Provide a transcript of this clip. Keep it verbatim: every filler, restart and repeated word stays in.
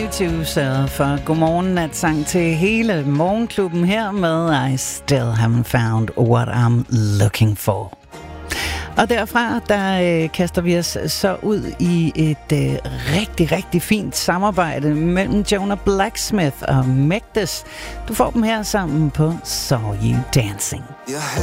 U to sørger for godmorgen natsang til hele morgenklubben her med I Still Haven't Found What I'm Looking For. Og derfra, der øh, kaster vi os så ud i et øh, rigtig, rigtig fint samarbejde mellem Jonah Blacksmith og Megdes. Du får dem her sammen på Saw You Dancing.